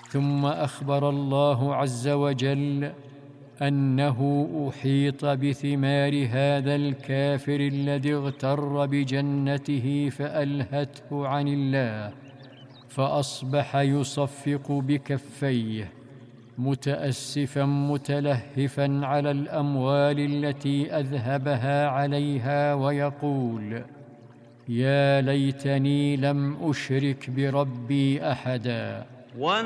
ثم أخبر الله عز وجل أنه أحيط بثمار هذا الكافر الذي اغتر بجنته فألهته عن الله، فأصبح يصفق بكفيه متأسفا متلهفا على الأموال التي أذهبها عليها، ويقول: يا ليتني لم أشرك بربي أحدا.